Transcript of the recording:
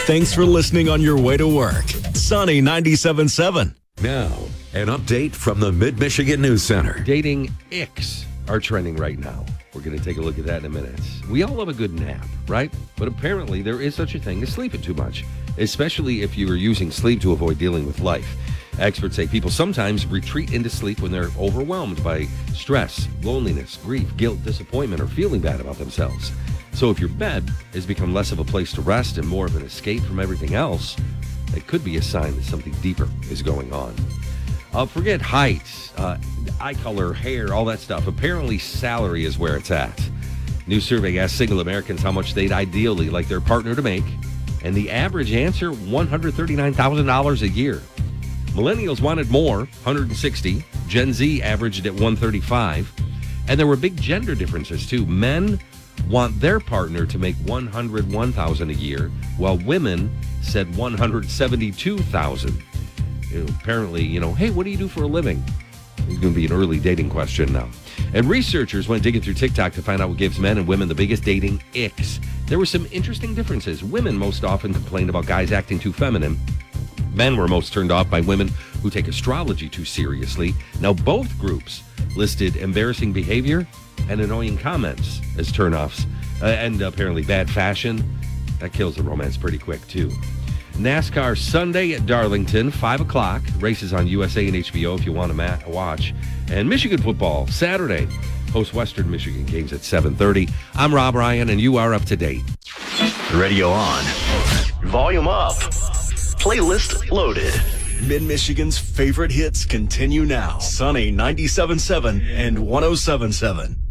Thanks for listening on your way to work. Sunny 97.7. Now, an update from the Mid-Michigan News Center. Dating icks are trending right now. We're going to take a look at that in a minute. We all love a good nap, right? But apparently there is such a thing as sleeping too much, especially if you are using sleep to avoid dealing with life. Experts say people sometimes retreat into sleep when they're overwhelmed by stress, loneliness, grief, guilt, disappointment, or feeling bad about themselves. So if your bed has become less of a place to rest and more of an escape from everything else, it could be a sign that something deeper is going on. Forget height, eye color, hair, all that stuff. Apparently salary is where it's at. New survey asked single Americans how much they'd ideally like their partner to make, and the average answer, $139,000 a year. Millennials wanted more, $160,000. Gen Z averaged at $135,000. And there were big gender differences too. Men want their partner to make $101,000 a year, while women said $172,000. Apparently, hey, what do you do for a living? It's going to be an early dating question now. And researchers went digging through TikTok to find out what gives men and women the biggest dating icks. There were some interesting differences. Women most often complained about guys acting too feminine. Men were most turned off by women who take astrology too seriously. Now, both groups listed embarrassing behavior and annoying comments as turnoffs, and apparently bad fashion. That kills the romance pretty quick, too. NASCAR Sunday at Darlington, 5 o'clock. Races on USA and HBO if you want to watch. And Michigan football, Saturday. Host Western Michigan games at 7:30. I'm Rob Ryan, and you are up to date. Radio on. Volume up. Playlist loaded. Mid-Michigan's favorite hits continue now. Sunny 97.7 and 107.7.